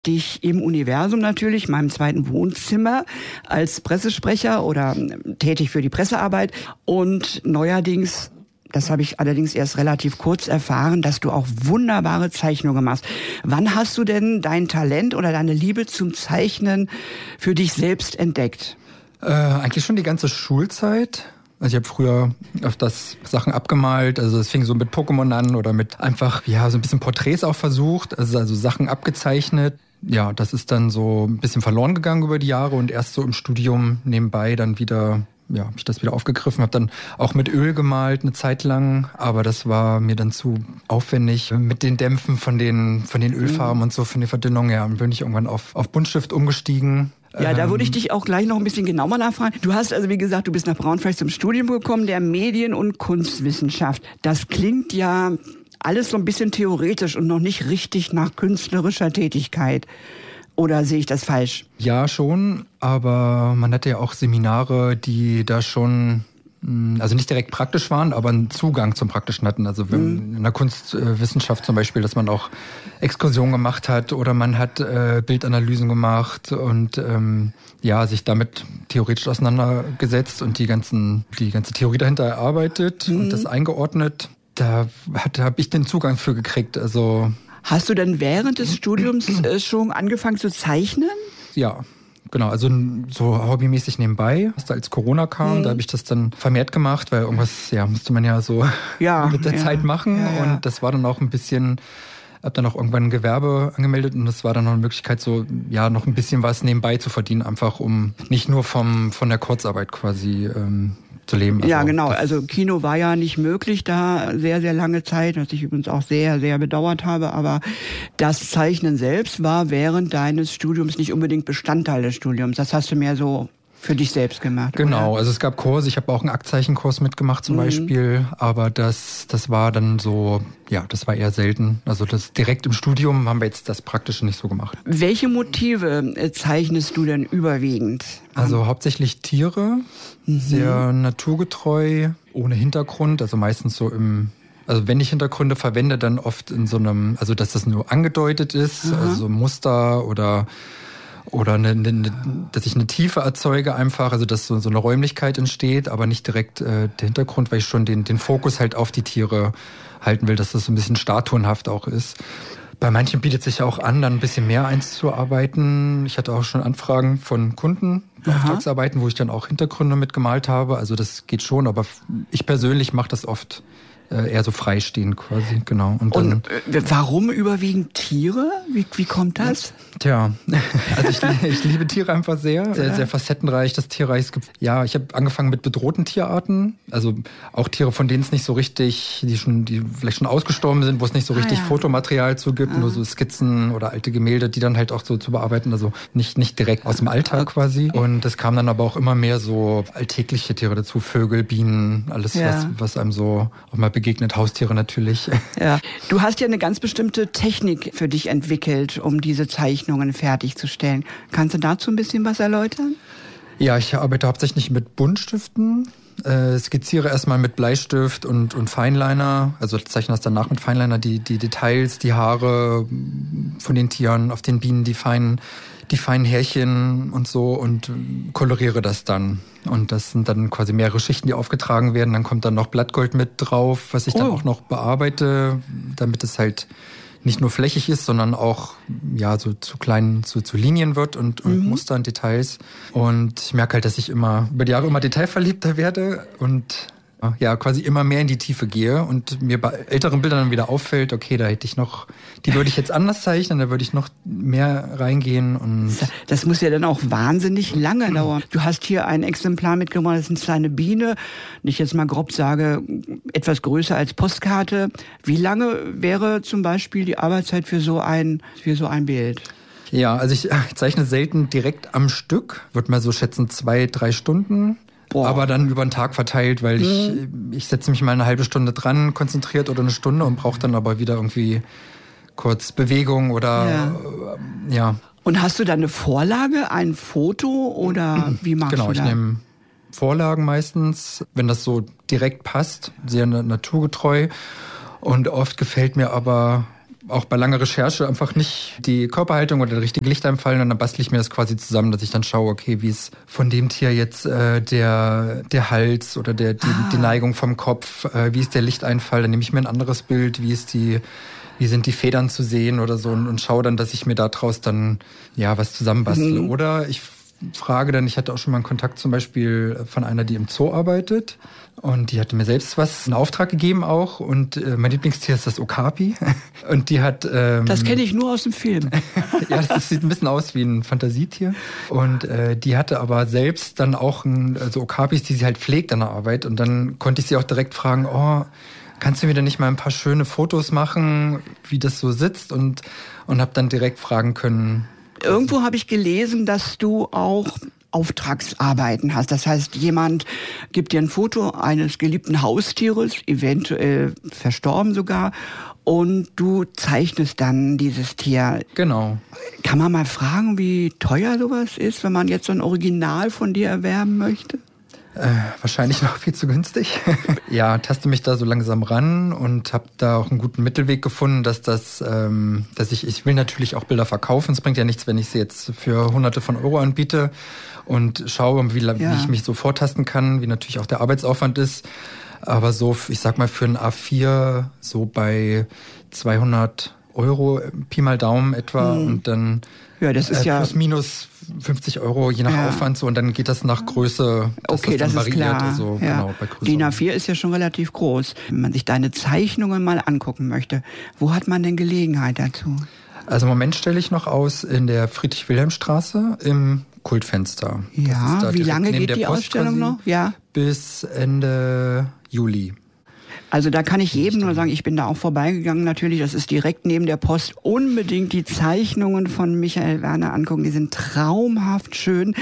dich im Universum natürlich, meinem zweiten Wohnzimmer, als Pressesprecher oder tätig für die Pressearbeit. Und neuerdings, das habe ich allerdings erst relativ kurz erfahren, dass du auch wunderbare Zeichnungen machst. Wann hast du denn dein Talent oder deine Liebe zum Zeichnen für dich selbst entdeckt? Eigentlich schon die ganze Schulzeit. Also ich habe früher öfters Sachen abgemalt, also es fing so mit Pokémon an oder mit einfach, so ein bisschen Porträts auch versucht, also Sachen abgezeichnet. Ja, das ist dann so ein bisschen verloren gegangen über die Jahre und erst so im Studium nebenbei dann wieder, habe ich das wieder aufgegriffen, habe dann auch mit Öl gemalt eine Zeit lang, aber das war mir dann zu aufwendig mit den Dämpfen von den Ölfarben und so, von der Verdünnung. Ja, dann bin ich irgendwann auf Buntstift umgestiegen. Ja, da würde ich dich auch gleich noch ein bisschen genauer nachfragen. Du hast also, wie gesagt, du bist nach Braunschweig zum Studium gekommen, der Medien- und Kunstwissenschaft. Das klingt ja alles so ein bisschen theoretisch und noch nicht richtig nach künstlerischer Tätigkeit. Oder sehe ich das falsch? Ja, schon, aber man hatte ja auch Seminare, die da schon, also nicht direkt praktisch waren, aber einen Zugang zum Praktischen hatten. Also in der Kunstwissenschaft zum Beispiel, dass man auch Exkursionen gemacht hat oder man hat Bildanalysen gemacht und sich damit theoretisch auseinandergesetzt und die ganze Theorie dahinter erarbeitet und das eingeordnet. Da habe ich den Zugang für gekriegt. Also hast du denn während des Studiums schon angefangen zu zeichnen? Ja. Genau, also so hobbymäßig nebenbei. Als Corona kam, da habe ich das dann vermehrt gemacht, weil irgendwas, musste man ja so mit der Zeit machen. Ja. Und das war dann auch ein bisschen, habe dann auch irgendwann ein Gewerbe angemeldet und das war dann noch eine Möglichkeit, so noch ein bisschen was nebenbei zu verdienen, einfach um nicht nur von der Kurzarbeit quasi zu leben. Also ja, genau. Also Kino war ja nicht möglich da sehr, sehr lange Zeit, was ich übrigens auch sehr, sehr bedauert habe. Aber das Zeichnen selbst war während deines Studiums nicht unbedingt Bestandteil des Studiums. Das hast du mehr so für dich selbst gemacht. Genau, oder? Also es gab Kurse, ich habe auch einen Aktzeichenkurs mitgemacht zum Beispiel, aber das war dann so, das war eher selten. Also das direkt im Studium haben wir jetzt das Praktische nicht so gemacht. Welche Motive zeichnest du denn überwiegend? Also hauptsächlich Tiere, sehr naturgetreu, ohne Hintergrund, also meistens so also wenn ich Hintergründe verwende, dann oft in so einem, also dass das nur angedeutet ist, also so Muster oder dass ich eine Tiefe erzeuge einfach, also dass so eine Räumlichkeit entsteht, aber nicht direkt der Hintergrund, weil ich schon den Fokus halt auf die Tiere halten will, dass das so ein bisschen statuen-haft auch ist. Bei manchen bietet sich auch an, dann ein bisschen mehr einzuarbeiten. Ich hatte auch schon Anfragen von Kunden, Auftragsarbeiten, wo ich dann auch Hintergründe mitgemalt habe. Also das geht schon, aber ich persönlich mache das oft eher so freistehend quasi, genau. Und warum überwiegend Tiere? Wie kommt das? Tja, also ich liebe Tiere einfach sehr, sehr facettenreich, das Tierreich. Ich habe angefangen mit bedrohten Tierarten, also auch Tiere, von denen es nicht so richtig, die vielleicht schon ausgestorben sind, wo es nicht so richtig Fotomaterial zu gibt, nur so Skizzen oder alte Gemälde, die dann halt auch so zu bearbeiten, also nicht direkt aus dem Alltag quasi. Und es kamen dann aber auch immer mehr so alltägliche Tiere dazu, Vögel, Bienen, alles, was einem so auch mal begegnet, Haustiere natürlich. Ja. Du hast ja eine ganz bestimmte Technik für dich entwickelt, um diese Zeichnungen fertigzustellen. Kannst du dazu ein bisschen was erläutern? Ja, ich arbeite hauptsächlich mit Buntstiften. Skizziere erstmal mit Bleistift und Fineliner, also zeichne das danach mit Fineliner, die Details, die Haare von den Tieren, auf den Bienen, die feinen Härchen und so und koloriere das dann. Und das sind dann quasi mehrere Schichten, die aufgetragen werden. Dann kommt dann noch Blattgold mit drauf, was ich dann auch noch bearbeite, damit es halt nicht nur flächig ist, sondern auch so zu kleinen, zu Linien wird und Muster und Details. Und ich merke halt, dass ich über die Jahre immer detailverliebter werde und quasi immer mehr in die Tiefe gehe und mir bei älteren Bildern dann wieder auffällt, okay, da hätte ich noch, die würde ich jetzt anders zeichnen, da würde ich noch mehr reingehen. Und das muss ja dann auch wahnsinnig lange dauern. Du hast hier ein Exemplar mitgebracht, das ist eine kleine Biene, ich jetzt mal grob sage, etwas größer als Postkarte. Wie lange wäre zum Beispiel die Arbeitszeit für so ein Bild? Ja, also ich zeichne selten direkt am Stück, würde mal so schätzen 2-3 Stunden. Aber dann über den Tag verteilt, weil ich setze mich mal eine halbe Stunde dran, konzentriert oder eine Stunde und brauche dann aber wieder irgendwie kurz Bewegung oder Und hast du da eine Vorlage, ein Foto oder wie machst du das? Genau, ich nehme Vorlagen meistens, wenn das so direkt passt, sehr naturgetreu. Und oft gefällt mir aber auch bei langer Recherche einfach nicht die Körperhaltung oder der richtige Lichteinfall und dann bastle ich mir das quasi zusammen, dass ich dann schaue, okay, wie ist von dem Tier jetzt der Hals oder die Neigung vom Kopf, wie ist der Lichteinfall, dann nehme ich mir ein anderes Bild, wie sind die Federn zu sehen oder so und schaue dann, dass ich mir daraus dann was zusammenbastle. Oder ich frage dann, ich hatte auch schon mal einen Kontakt zum Beispiel von einer, die im Zoo arbeitet und die hatte mir selbst einen Auftrag gegeben auch und mein Lieblingstier ist das Okapi und die hat... das kenne ich nur aus dem Film. Ja, das sieht ein bisschen aus wie ein Fantasietier und die hatte aber selbst dann auch Okapis, die sie halt pflegt an der Arbeit und dann konnte ich sie auch direkt fragen, kannst du mir denn nicht mal ein paar schöne Fotos machen, wie das so sitzt und habe dann direkt fragen können. Irgendwo habe ich gelesen, dass du auch Auftragsarbeiten hast. Das heißt, jemand gibt dir ein Foto eines geliebten Haustieres, eventuell verstorben sogar, und du zeichnest dann dieses Tier. Genau. Kann man mal fragen, wie teuer sowas ist, wenn man jetzt so ein Original von dir erwerben möchte? Wahrscheinlich noch viel zu günstig. Ja, taste mich da so langsam ran und habe da auch einen guten Mittelweg gefunden, dass ich will natürlich auch Bilder verkaufen. Es bringt ja nichts, wenn ich sie jetzt für Hunderte von Euro anbiete und schaue, wie ich mich so vortasten kann, wie natürlich auch der Arbeitsaufwand ist. Aber so, ich sag mal, für ein A4 so bei 200 Euro, Pi mal Daumen etwa und dann das ist plus minus 50 Euro, je nach Aufwand so und dann geht das nach Größe, okay, das ist klar. Also, genau, bei Größe. DIN A4 ist ja schon relativ groß. Wenn man sich deine Zeichnungen mal angucken möchte, wo hat man denn Gelegenheit dazu? Also im Moment stelle ich noch aus in der Friedrich-Wilhelm-Straße im Kultfenster. Ja, wie lange geht die Ausstellung noch? Ja. Bis Ende Juli. Also da kann ich jedem nur sagen, ich bin da auch vorbeigegangen natürlich, das ist direkt neben der Post, unbedingt die Zeichnungen von Michael Werner angucken, die sind traumhaft schön.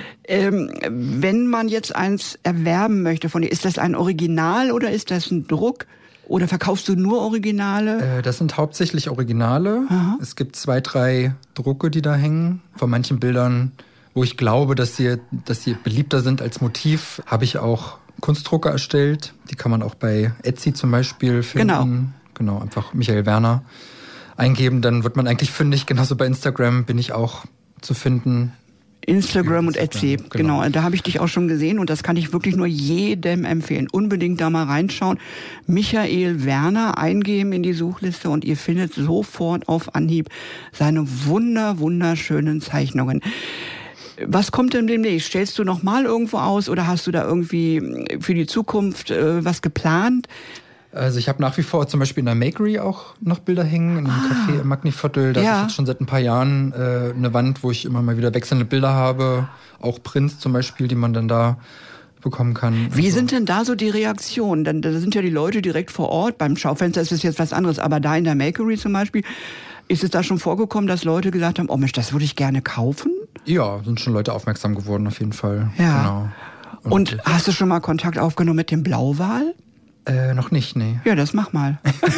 Wenn man jetzt eins erwerben möchte von dir, ist das ein Original oder ist das ein Druck? Oder verkaufst du nur Originale? Das sind hauptsächlich Originale. Aha. Es gibt 2, 3 Drucke, die da hängen. Von manchen Bildern, wo ich glaube, dass sie beliebter sind als Motiv, habe ich auch Kunstdrucke erstellt. Die kann man auch bei Etsy zum Beispiel finden. Genau, einfach Michael Werner eingeben, dann wird man eigentlich fündig. Genauso bei Instagram bin ich auch zu finden. Instagram und Etsy, genau. Da habe ich dich auch schon gesehen und das kann ich wirklich nur jedem empfehlen. Unbedingt da mal reinschauen. Michael Werner eingeben in die Suchliste und ihr findet sofort auf Anhieb seine wunderschönen Zeichnungen. Was kommt denn demnächst? Stellst du noch mal irgendwo aus oder hast du da irgendwie für die Zukunft was geplant? Also ich habe nach wie vor zum Beispiel in der Makery auch noch Bilder hängen, in einem Café im Magniviertel. Da habe ich jetzt schon seit ein paar Jahren eine Wand, wo ich immer mal wieder wechselnde Bilder habe. Auch Prints zum Beispiel, die man dann da bekommen kann. Wie sind denn da so die Reaktionen? Denn da sind ja die Leute direkt vor Ort. Beim Schaufenster ist es jetzt was anderes. Aber da in der Makery zum Beispiel, ist es da schon vorgekommen, dass Leute gesagt haben, oh Mensch, das würde ich gerne kaufen? Ja, sind schon Leute aufmerksam geworden auf jeden Fall. Ja. Genau. Und hast du schon mal Kontakt aufgenommen mit dem Blauwal? Noch nicht, nee. Ja, das mach mal.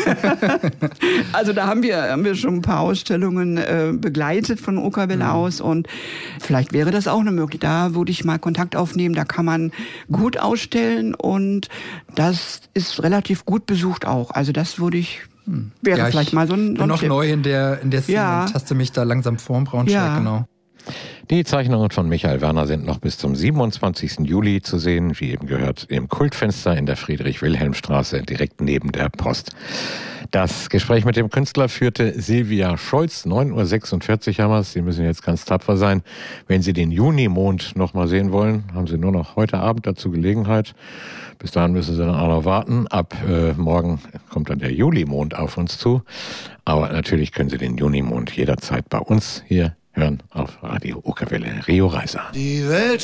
Also da haben wir schon ein paar Ausstellungen begleitet von Okawelle aus und vielleicht wäre das auch eine Möglichkeit. Da würde ich mal Kontakt aufnehmen, da kann man gut ausstellen und das ist relativ gut besucht auch. Also das würde ich, wäre vielleicht mal so ein bin noch Tipp. Neu in der Szene und taste mich da langsam vor, Braunschweig, genau. Die Zeichnungen von Michael Werner sind noch bis zum 27. Juli zu sehen, wie eben gehört, im Kultfenster in der Friedrich-Wilhelm-Straße, direkt neben der Post. Das Gespräch mit dem Künstler führte Silvia Scholz. 9.46 Uhr haben wir es. Sie müssen jetzt ganz tapfer sein. Wenn Sie den Junimond noch mal sehen wollen, haben Sie nur noch heute Abend dazu Gelegenheit. Bis dahin müssen Sie dann auch noch warten. Ab morgen kommt dann der Julimond auf uns zu. Aber natürlich können Sie den Junimond jederzeit bei uns hier hören auf Radio Okawelle Rio Reiser. Die Welt